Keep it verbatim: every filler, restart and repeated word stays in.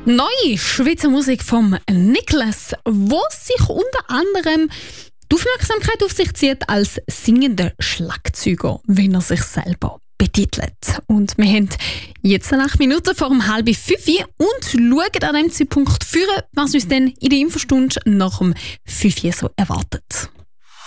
Neue Schweizer Musik vom Niklas, wo sich unter anderem die Aufmerksamkeit auf sich zieht als singender Schlagzeuger, wenn er sich selber betitelt. Und wir haben jetzt acht Minuten vor dem halb fünf und schauen an diesem Zeitpunkt führen, was uns dann in der Infostunde nach dem fünf so erwartet.